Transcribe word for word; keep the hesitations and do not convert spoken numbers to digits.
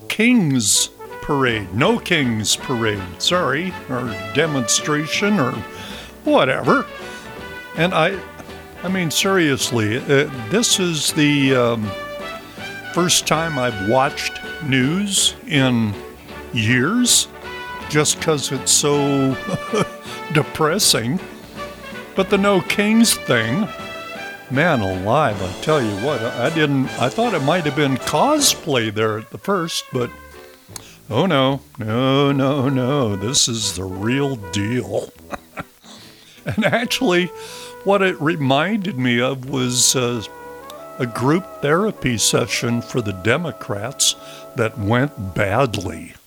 King's Parade, no King's Parade, sorry, or demonstration or whatever. And I, I mean, seriously, uh, this is the um, first time I've watched news in years, just because it's so depressing. But the No Kings thing, man alive, I tell you what, I didn't, I thought it might have been cosplay there at the first, but oh no, no, no, no, this is the real deal. And actually, what it reminded me of was uh, a group therapy session for the Democrats that went badly.